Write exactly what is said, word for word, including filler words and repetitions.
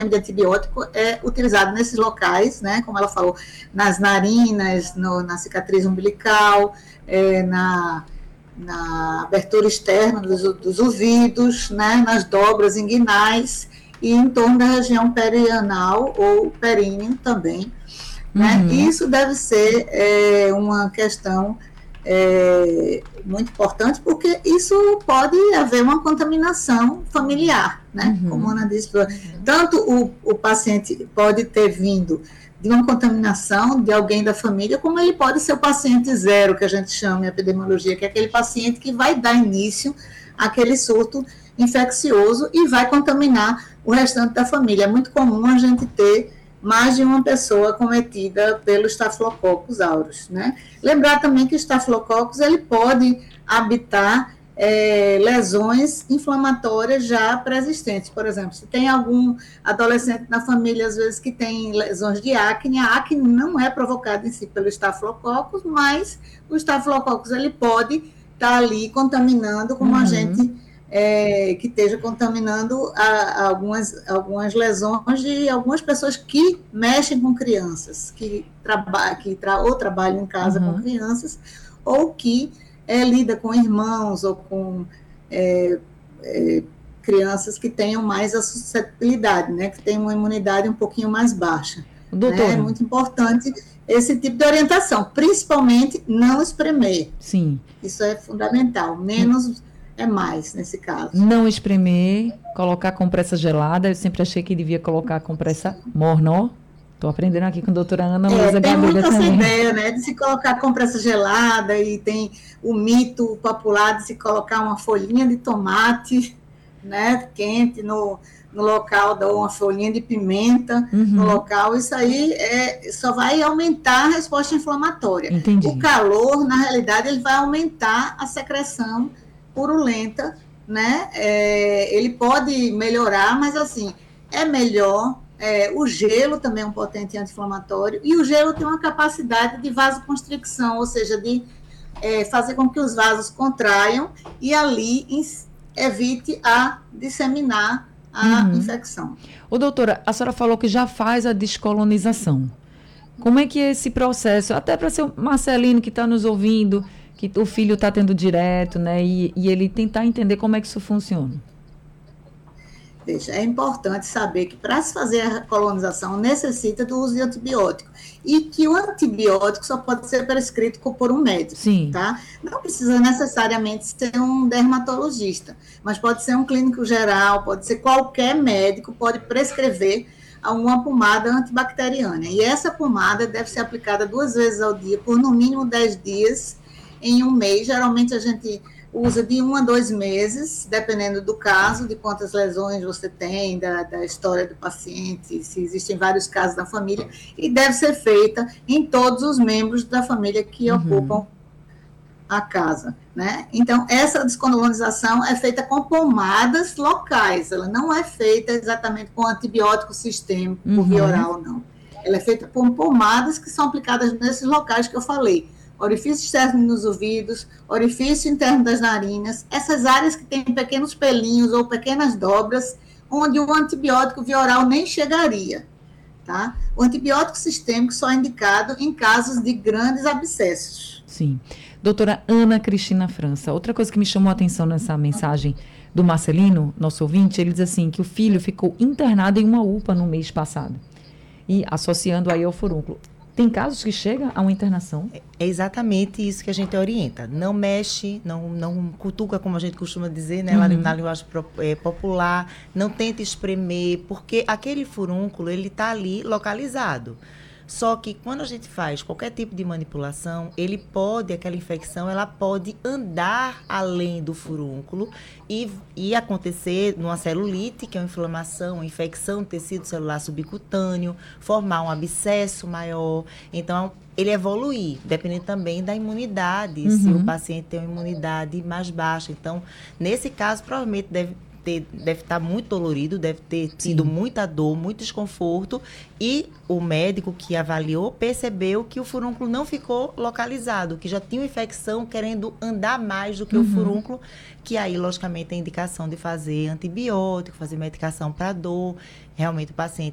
de antibiótico é utilizado nesses locais, né, como ela falou, nas narinas, no, na cicatriz umbilical, é, na, na abertura externa dos, dos ouvidos, né, nas dobras inguinais e em torno da região perianal ou períneo também. Né? Uhum. Isso deve ser é, uma questão é, muito importante, porque isso pode haver uma contaminação familiar, né? Como a Uhum. Ana disse, tanto o, o paciente pode ter vindo de uma contaminação de alguém da família, como ele pode ser o paciente zero, que a gente chama em epidemiologia, que é aquele paciente que vai dar início àquele surto infeccioso e vai contaminar o restante da família. É muito comum a gente ter mais de uma pessoa acometida pelo Staphylococcus aureus, né? Lembrar também que o Staphylococcus, ele pode habitar é, lesões inflamatórias já pré-existentes. Por exemplo, se tem algum adolescente na família, às vezes, que tem lesões de acne, a acne não é provocada em si pelo Staphylococcus, mas o Staphylococcus, ele pode estar ali contaminando como Uhum. agente É, que esteja contaminando a, a algumas, algumas lesões de algumas pessoas que mexem com crianças, que, traba, que tra, ou trabalham em casa Uhum. com crianças, ou que é, lida com irmãos ou com é, é, crianças que tenham mais a suscetibilidade, né, que tenham uma imunidade um pouquinho mais baixa. Né? É Doutora. muito importante esse tipo de orientação, principalmente não espremer. Sim. Isso é fundamental, menos é mais nesse caso. Não espremer, colocar compressa gelada. Eu sempre achei que devia colocar compressa morna. Estou aprendendo aqui com a doutora Ana Luísa É, tem Gadelha muito essa também. ideia, né, de se colocar compressa gelada, e tem o mito popular de se colocar uma folhinha de tomate, né, quente no, no local, ou uma folhinha de pimenta Uhum. no local. Isso aí é, só vai aumentar a resposta inflamatória. Entendi. O calor, na realidade, ele vai aumentar a secreção purulenta, né? É, ele pode melhorar, mas assim, é melhor. É, o gelo também é um potente anti-inflamatório, e o gelo tem uma capacidade de vasoconstricção, ou seja, de é, fazer com que os vasos contraiam e ali evite a disseminar a Uhum. infecção. Ô, doutora, a senhora falou que já faz a descolonização. Como é que é esse processo? Até para ser o Marcelino que está nos ouvindo, que o filho está tendo direto, né? E, e ele tentar entender como é que isso funciona. Veja, é importante saber que para se fazer a colonização necessita do uso de antibiótico, e que o antibiótico só pode ser prescrito por um médico. Sim. Tá? Não precisa necessariamente ser um dermatologista, mas pode ser um clínico geral, pode ser qualquer médico, pode prescrever uma pomada antibacteriana. E essa pomada deve ser aplicada duas vezes ao dia, por no mínimo dez dias em um mês. Geralmente a gente usa de um a dois meses, dependendo do caso, de quantas lesões você tem, da, da história do paciente, se existem vários casos da família, e deve ser feita em todos os membros da família que Uhum. ocupam a casa, né? Então, essa descolonização é feita com pomadas locais, ela não é feita exatamente com antibiótico sistêmico, por via oral, não. Ela é feita com pomadas que são aplicadas nesses locais que eu falei, orifício externo nos ouvidos, orifício interno das narinas, essas áreas que têm pequenos pelinhos ou pequenas dobras, onde o antibiótico via oral nem chegaria, tá? O antibiótico sistêmico só é indicado em casos de grandes abscessos. Sim. Doutora Ana Cristina França, outra coisa que me chamou a atenção nessa mensagem do Marcelino, nosso ouvinte, ele diz assim, que o filho ficou internado em uma U P A no mês passado, e associando aí ao furúnculo. Tem casos que chega a uma internação? É exatamente isso que a gente orienta. Não mexe, não, não cutuca, como a gente costuma dizer, né, uhum. lá na linguagem é, popular. Não tenta espremer, porque aquele furúnculo, ele está ali localizado. Só que quando a gente faz qualquer tipo de manipulação, ele pode, aquela infecção, ela pode andar além do furúnculo e, e acontecer numa celulite, que é uma inflamação, uma infecção do tecido celular subcutâneo, formar um abscesso maior. Então, ele evoluir, dependendo também da imunidade, uhum. se o paciente tem uma imunidade mais baixa. Então, nesse caso, provavelmente deve ter, deve estar muito dolorido, deve ter tido Sim. muita dor, muito desconforto, e o médico que avaliou percebeu que o furúnculo não ficou localizado, que já tinha uma infecção querendo andar mais do que Uhum. o furúnculo, que aí, logicamente, tem indicação de fazer antibiótico, fazer medicação para dor. Realmente o paciente